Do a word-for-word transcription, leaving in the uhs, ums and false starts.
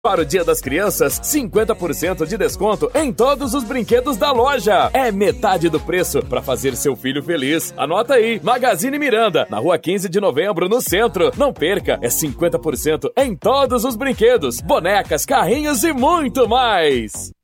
Para o Dia das Crianças, cinquenta por cento de desconto em todos os brinquedos da loja. É metade do preço para fazer seu filho feliz. Anota aí, Magazine Miranda, na rua quinze de novembro, no centro. Não perca, é cinquenta por cento em todos os brinquedos, bonecas, carrinhos e muito mais.